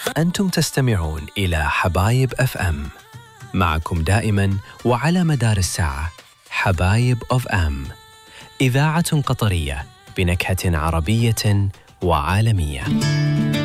أنتم تستمعون إلى حبايب أف أم، معكم دائما وعلى مدار الساعة حبايب أف أم، إذاعة قطرية بنكهة عربية وعالمية.